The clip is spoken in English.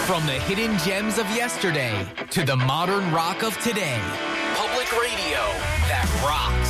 From the hidden gems of yesterday to the modern rock of today. Public radio that rocks.